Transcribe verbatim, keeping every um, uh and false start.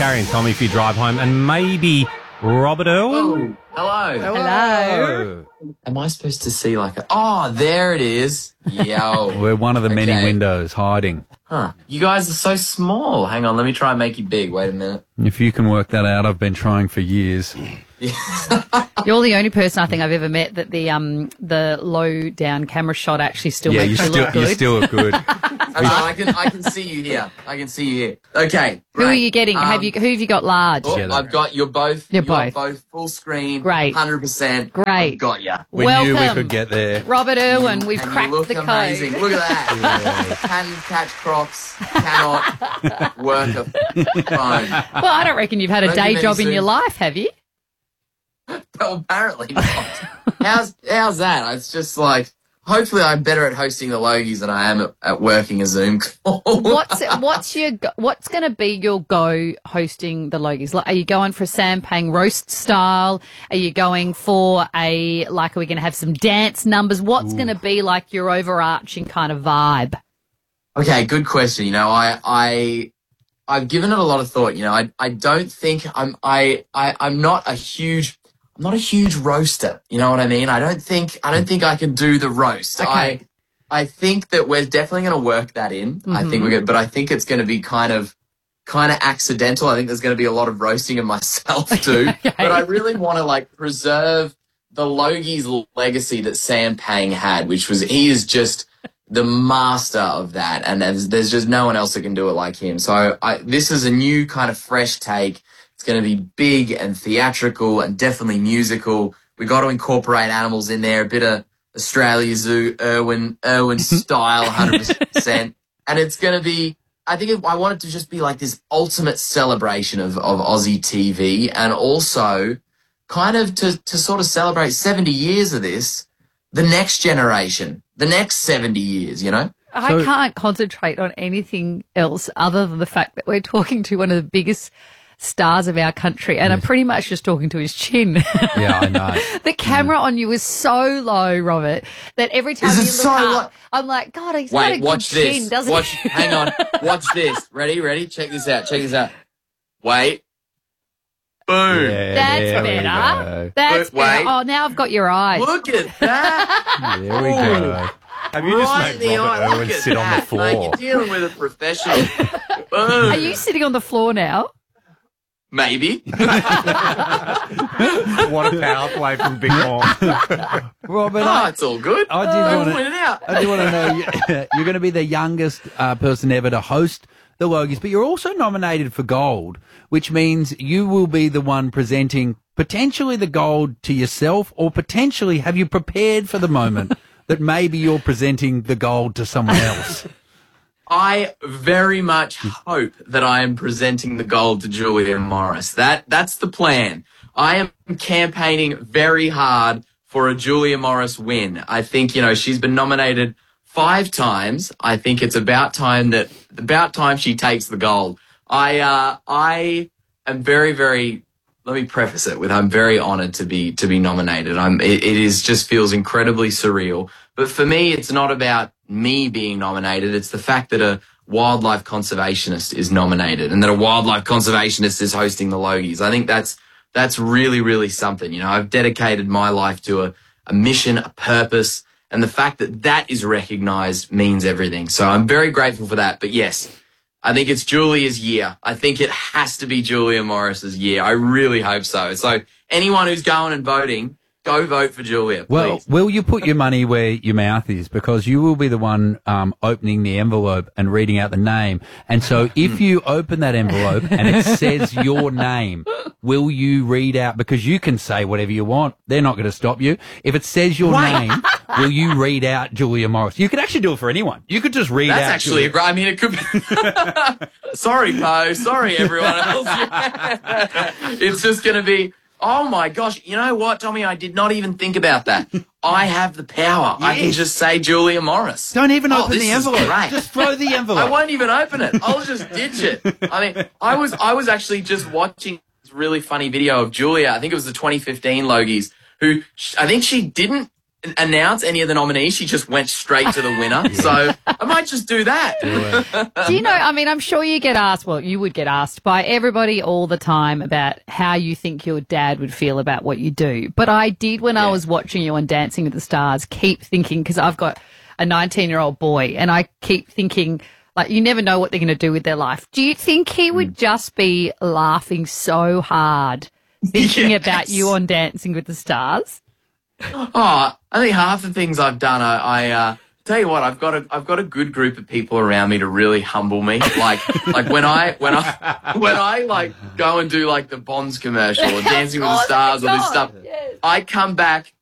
Carrie and Tommy for your drive home, and maybe Robert Irwin. Oh, hello. Hello. Am I supposed to see like a... Oh, there it is. Yo. We're one of the many Okay. windows hiding. Huh. You guys are so small. Hang on, let me try and make you big. Wait a minute. If you can work that out, I've been trying for years. You're the only person I think I've ever met that the um the low down camera shot actually still Yeah, makes you you still look you good. still look good. Okay, I can I can see you here. I can see you here. Okay. Who are great. you getting? Um, have you who have you got large? Oh, Together. I've got you're both. You're you're both. both full screen. Great. Hundred percent. Great. Got ya. We Welcome, knew we could get there. Robert Irwin. We've And you cracked look the code. amazing. Look at that. Can catch crocs. Cannot work a phone. Well, I don't reckon you've had a Don't day give job any in your soon. life, have you? Well, apparently not. how's how's that? It's just like hopefully I'm better at hosting the Logies than I am at, at working a Zoom call. What's what's your go- what's going to be your go hosting the Logies? Like, are you going for a Sampang roast style? Are you going for a like? Are we going to have some dance numbers? What's going to be like your overarching kind of vibe? Okay, good question. You know, I I I've given it a lot of thought. You know, I I don't think I'm I, I I'm not a huge I'm not a huge roaster. You know what I mean? I don't think I don't think I can do the roast. Okay. I I think that we're definitely going to work that in. I think we're going, but I think it's going to be kind of kind of accidental. I think there's going to be a lot of roasting of myself too. Okay. But I really want to like preserve the Logies legacy that Sam Pang had, which was he is just the master of that, and there's, there's just no one else that can do it like him. So I, this is a new kind of fresh take. It's going to be big and theatrical and definitely musical. We got to incorporate animals in there, a bit of Australia Zoo, Irwin, Irwin style, one hundred percent. And it's going to be, I think it, I want it to just be like this ultimate celebration of, of Aussie T V, and also kind of to, to sort of celebrate seventy years of this, the next generation, the next seventy years, you know? I So- can't concentrate on anything else other than the fact that we're talking to one of the biggest stars of our country, and I'm pretty much just talking to his chin. Yeah, I know. The camera on you is so low, Robert, that every time Is you it look so up, low? I'm like, God, he's got a Wait, good watch chin, this. doesn't Watch, he? hang on. Watch this. Ready, ready? Check this out. Check this out. Wait. Boom. Yeah, That's there we better. go. That's Wait, better. wait. Oh, now I've got your eyes. Look at that. There we go. Have you just Right in made the Robert eye. Look Irwin at sit on the that. floor? Mate, you're dealing with a professional. Boom. Are you sitting on the floor now? Maybe. What a power play from Big Mom. Robert, Oh, I, it's all good. I did Don't want point to. it out. I do want to know you- you're going to be the youngest uh, person ever to host the Logies, but you're also nominated for gold, which means you will be the one presenting potentially the gold to yourself, or potentially have you prepared for the moment that maybe you're presenting the gold to someone else? I very much hope that I am presenting the gold to Julia Morris. That that's the plan. I am campaigning very hard for a Julia Morris win. I think, you know, she's been nominated five times. I think it's about time that about time she takes the gold. I uh I am very, very let me preface it with I'm very honored to be to be nominated. I'm it, it is just feels incredibly surreal. But for me, it's not about me being nominated. It's the fact that a wildlife conservationist is nominated and that a wildlife conservationist is hosting the Logies. I think that's that's really, really something. You know, I've dedicated my life to a, a mission, a purpose, and the fact that that is recognized means everything. So I'm very grateful for that. But yes, I think it's Julia's year. I think it has to be Julia Morris's year. I really hope so. So anyone who's going and voting, go vote for Julia, please. Well, will you put your money where your mouth is? Because you will be the one um, opening the envelope and reading out the name. And so if you open that envelope and it says your name, will you read out? Because you can say whatever you want. They're not going to stop you. If it says your Right. name, will you read out Julia Morris? You could actually do it for anyone. You could just read That's out. actually, a Julia. gr- I mean, it could be. Sorry, Poe. Sorry, everyone else. It's just going to be, oh my gosh. You know what, Tommy? I did not even think about that. I have the power. I can Yes. just say Julia Morris. Don't even Oh, open this the is envelope. great. Just throw the I envelope. won't even open it. I'll just ditch it. I mean, I was I was actually just watching this really funny video of Julia. I think it was the twenty fifteen Logies, who sh- I think she didn't announce any of the nominees. She just went straight to the winner. So I might just do that. Do you know, I mean, I'm sure you get asked, well, you would get asked by everybody all the time about how you think your dad would feel about what you do. But I did, when I was watching you on Dancing with the Stars, keep thinking, because I've got a nineteen-year-old boy, and I keep thinking, like, you never know what they're going to do with their life. Do you think he would just be laughing so hard thinking Yes. about you on Dancing with the Stars? Oh, I think half the things I've done, I, I uh, tell you what, I've got a, I've got a good group of people around me to really humble me. Like, like when I, when I, when I like go and do like the Bonds commercial or Dancing with the Stars or this stuff, I come back